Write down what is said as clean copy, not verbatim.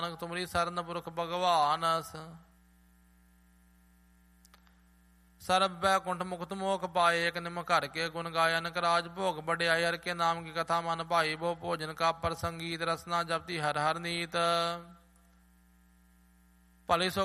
ਤੁਮਰੀ ਸਰਨ ਪੁਰਖ ਭਗਵਾਨ। ਸਰਬ ਬੈਕੁੰਠ ਮੁਕਤ ਮੋਖ ਪਾਏ, ਇੱਕ ਨਿਮ ਘਰ ਕੇ ਗੁਣ ਗਾਏ। ਅਨਕ ਰਾਜ ਭੋਗ ਵਡਿਆਈ, ਹਰ ਕੇ ਨਾਮ ਕੀ ਕਥਾ ਮਨ ਭਾਈ। ਬਹੁ ਭੋਜਨ ਕਾ ਪਰ ਸੰਗੀਤ, ਰਸਨਾ ਜਪਤੀ ਹਰ ਹਰ ਨੀਤ। ਭਲੇ ਸੋ